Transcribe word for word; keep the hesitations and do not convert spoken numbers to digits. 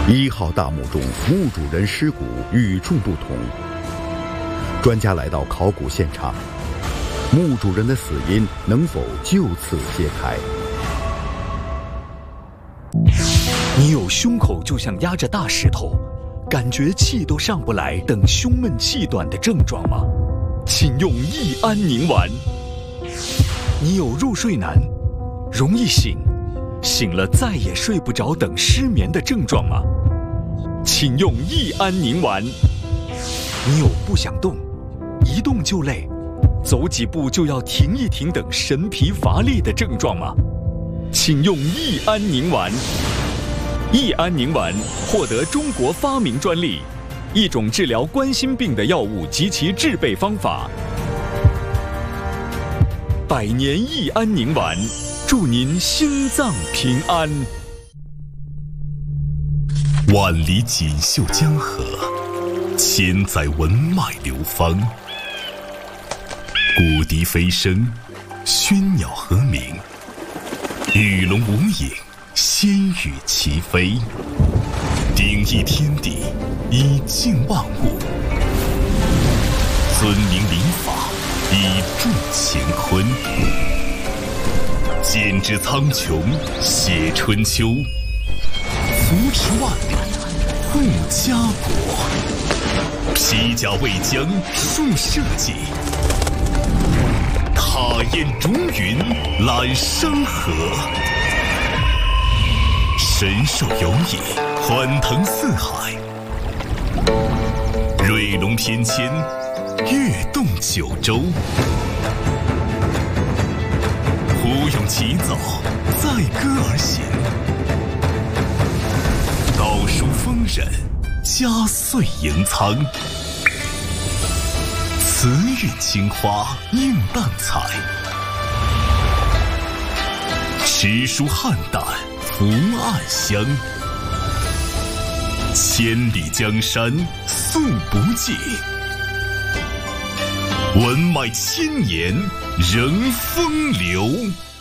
一号大墓中墓主人尸骨与众不同。专家来到考古现场，墓主人的死因能否就此揭开？ 你有胸口就像压着大石头，感觉气都上不来等胸闷气短的症状吗？请用益安宁丸。你有入睡难、容易醒、醒了再也睡不着等失眠的症状吗？请用益安宁丸。你有不想动、一动就累、走几步就要停一停等神疲乏力的症状吗？请用益安宁丸。益安宁丸获得中国发明专利，一种治疗冠心病的药物及其制备方法。百年益安宁丸，祝您心脏平安。 万里锦绣江河，千载文脉流芳。古笛飞声，喧鸟和鸣，鱼龙无影，仙羽齐飞。鼎益天地，以静万物；尊明礼法，以助乾坤。剪纸苍穹，写春秋；扶持万里，护家国。披甲为将，树社稷；踏雁逐云，揽山河。神兽游弋，欢腾四海；瑞龙翩跹，跃动九州。胡勇起早，载歌而行；道书丰稔，家岁盈仓。慈韵青花，映淡彩；诗书汉旦，福暗香。千里江山素不尽，文脉千年仍风流。